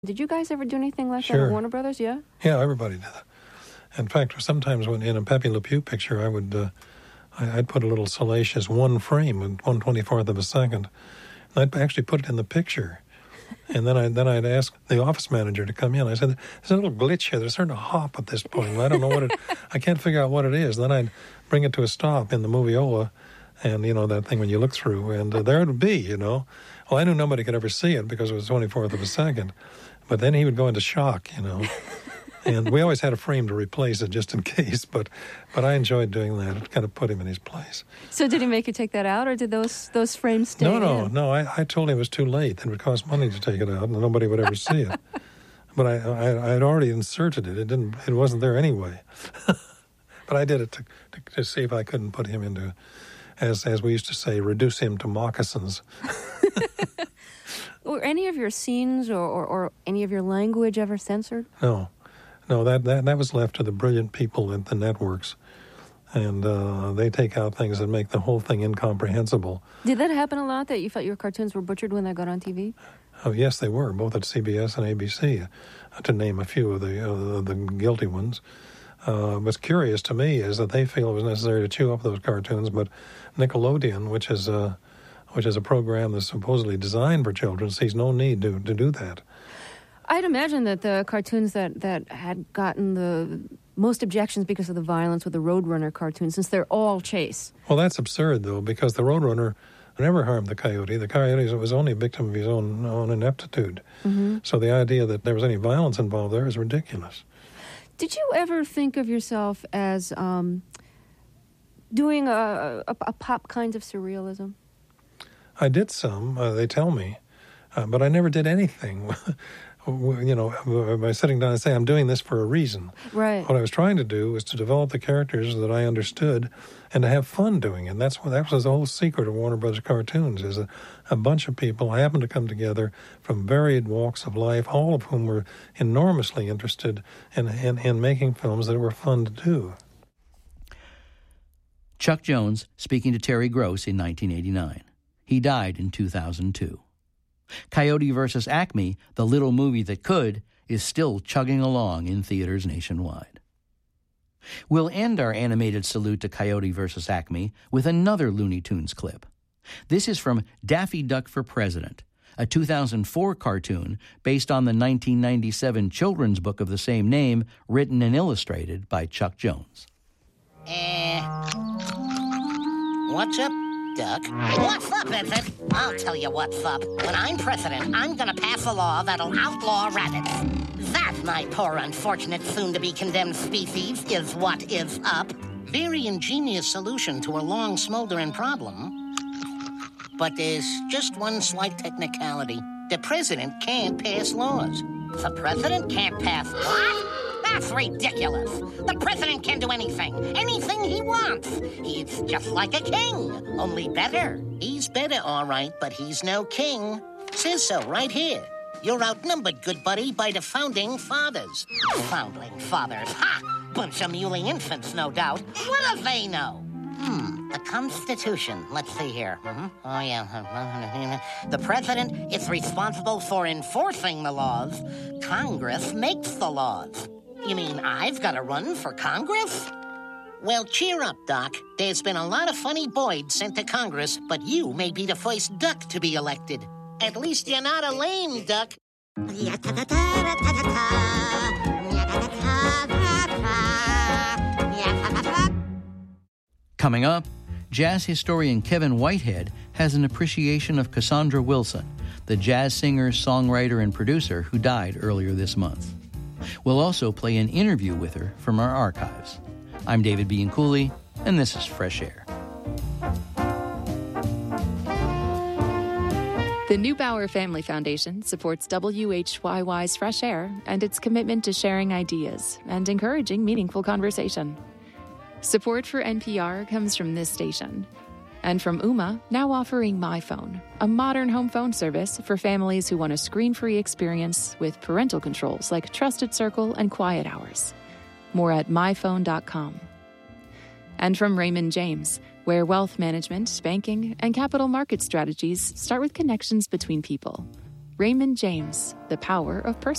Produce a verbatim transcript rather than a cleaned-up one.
Did you guys ever do anything like Sure. that at Warner Brothers? Yeah? Yeah, everybody did it. In fact, sometimes when in a Pepe Le Pew picture, I would, uh, I, I'd put a little salacious one frame, one twenty-fourth of a second. And I'd actually put it in the picture. And then, I, then I'd ask the office manager to come in. I said, there's a little glitch here. There's starting to hop at this point. I don't know what it, I can't figure out what it is. Then I'd bring it to a stop in the moviola, and, you know, that thing when you look through, and uh, there it would be, you know. Well, I knew nobody could ever see it because it was twenty-fourth of a second. But then he would go into shock, you know. And we always had a frame to replace it just in case, but but I enjoyed doing that. It kind of put him in his place. So did he make you take that out, or did those those frames stay No, no, in? no. I, I told him it was too late. It would cost money to take it out, and nobody would ever see it. But I, I I had already inserted it. It didn't. It wasn't there anyway. But I did it to, to to see if I couldn't put him into, as as we used to say, reduce him to moccasins. Were any of your scenes or, or, or any of your language ever censored? No, no. That that that was left to the brilliant people at the networks, and uh, they take out things that make the whole thing incomprehensible. Did that happen a lot, that you felt your cartoons were butchered when they got on T V? Oh, yes, they were, both at C B S and A B C, uh, to name a few of the uh, the guilty ones. Uh, what's curious to me is that they feel it was necessary to chew up those cartoons, but Nickelodeon, which is a, which is a program that's supposedly designed for children, sees no need to, to do that. I'd imagine that the cartoons that, that had gotten the most objections because of the violence were the Roadrunner cartoons, since they're all chase. Well, that's absurd, though, because the Roadrunner never harmed the coyote. The coyote was only a victim of his own, own ineptitude. Mm-hmm. So the idea that there was any violence involved there is ridiculous. Did you ever think of yourself as um, doing a, a, a pop kind of surrealism? I did some, uh, they tell me, uh, but I never did anything. You know, by sitting down and saying, I'm doing this for a reason. Right. What I was trying to do was to develop the characters that I understood and to have fun doing it. And that's what, that was the whole secret of Warner Brothers cartoons, is a, a bunch of people happened to come together from varied walks of life, all of whom were enormously interested in, in, in making films that were fun to do. Chuck Jones speaking to Terry Gross in nineteen eighty-nine. He died in two thousand two. Coyote versus Acme, the little movie that could, is still chugging along in theaters nationwide. We'll end our animated salute to Coyote versus Acme with another Looney Tunes clip. This is from Daffy Duck for President, a two thousand four cartoon based on the nineteen ninety-seven children's book of the same name, written and illustrated by Chuck Jones. Uh, what's up, Duck? What's up, Infant? I'll tell you what's up. When I'm president, I'm gonna pass a law that'll outlaw rabbits. That, my poor unfortunate soon-to-be-condemned species, is what is up. Very ingenious solution to a long smoldering problem. But there's just one slight technicality. The president can't pass laws. The president can't pass what? That's ridiculous. The president can do anything. Anything he wants. He's just like a king, only better. He's better, all right, but he's no king. Says so right here. You're outnumbered, good buddy, by the founding fathers. Founding fathers. Ha! Bunch of mewling infants, no doubt. What do they know? Hmm, the Constitution. Let's see here. Mm-hmm. Oh, yeah. The president is responsible for enforcing the laws. Congress makes the laws. You mean I've got to run for Congress? Well, cheer up, Doc. There's been a lot of funny boys sent to Congress, but you may be the first duck to be elected. At least you're not a lame duck. Coming up, jazz historian Kevin Whitehead has an appreciation of Cassandra Wilson, the jazz singer, songwriter, and producer who died earlier this month. We'll also play an interview with her from our archives. I'm David Bianculli, and this is Fresh Air. The Neubauer Family Foundation supports W H Y Y's Fresh Air and its commitment to sharing ideas and encouraging meaningful conversation. Support for N P R comes from this station. And from Ooma, now offering MyPhone, a modern home phone service for families who want a screen-free experience with parental controls like Trusted Circle and Quiet Hours. More at my phone dot com. And from Raymond James, where wealth management, banking, and capital market strategies start with connections between people. Raymond James, The Power of Perseverance.